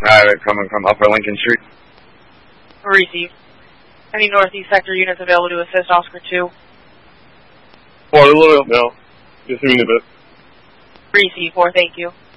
private coming from Upper Lincoln Street. Received. Any Northeast Sector units available to assist Oscar 2? Waterloo, no. Just a minute. Received 4, thank you.